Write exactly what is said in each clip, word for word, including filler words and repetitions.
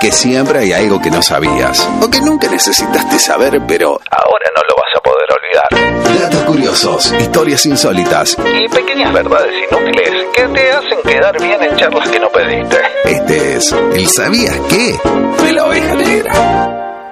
que siempre hay algo que no sabías o que nunca necesitaste saber, pero ahora no lo vas a poder olvidar. Datos curiosos, historias insólitas y pequeñas verdades inútiles que te hacen quedar bien en charlas que no pediste. Este es el ¿Sabías qué? De la Oveja Negra.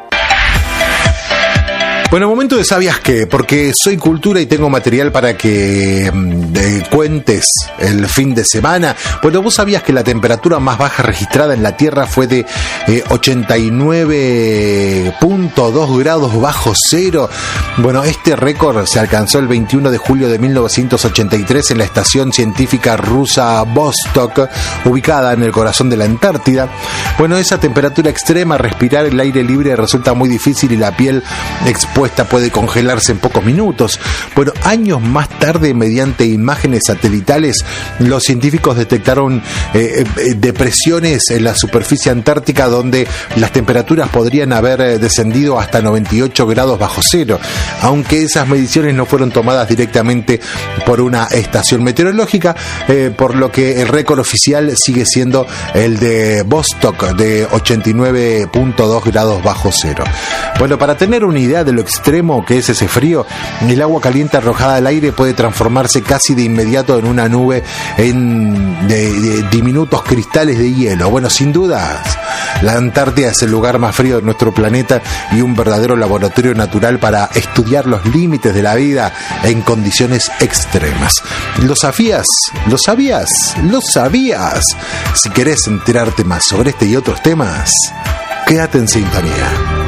Bueno, momento de ¿Sabías qué? Porque soy cultura y tengo material para que eh, cuentes el fin de semana. Bueno, ¿vos sabías que la temperatura más baja registrada en la Tierra fue de eh, ochenta y nueve punto dos grados bajo cero? Bueno, este récord se alcanzó el veintiuno de julio de mil novecientos ochenta y tres en la estación científica rusa Vostok, ubicada en el corazón de la Antártida. Bueno, esa temperatura extrema, respirar el aire libre resulta muy difícil y la piel expuesta puede congelarse en pocos minutos. Bueno, años más tarde, mediante imágenes satelitales, los científicos detectaron eh, eh, depresiones en la superficie antártica donde las temperaturas podrían haber eh, descendido hasta noventa y ocho grados bajo cero, aunque esas mediciones no fueron tomadas directamente por una estación meteorológica, eh, por lo que el récord oficial sigue siendo el de Vostok de ochenta y nueve punto dos grados bajo cero. Bueno, para tener una idea de lo extremo que es ese frío, el agua caliente arrojada al aire puede transformarse casi de inmediato en una nube en de, de diminutos cristales de hielo. Bueno, sin dudas, la Antártida es el lugar más frío de nuestro planeta y un verdadero laboratorio natural para estudiar los límites de la vida en condiciones extremas. ¿Lo sabías? ¿Lo sabías? ¿Lo sabías? Si querés enterarte más sobre este y otros temas, quédate en sintonía.